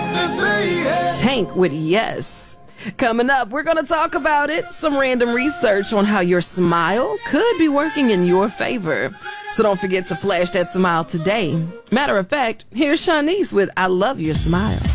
Tank with Yes. Coming up, we're going to talk about it. Some random research on how your smile could be working in your favor. So don't forget to flash that smile today. Matter of fact, here's Shanice with I Love Your Smile.